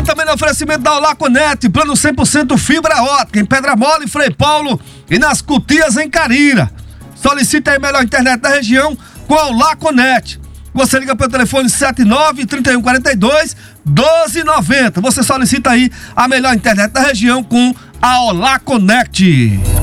também no oferecimento da Olaconet, plano 100% fibra ótica, em Pedra Mole, Frei Paulo e nas Cutias, em Carira. Solicite aí a melhor internet da região com a Olaconet. Você liga pelo telefone 79-3142-1290. Você solicita aí a melhor internet da região com a Olaconet.